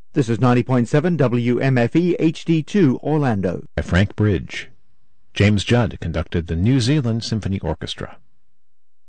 This is 90.7 WMFE HD2 Orlando. By Frank Bridge. James Judd conducted the New Zealand Symphony Orchestra.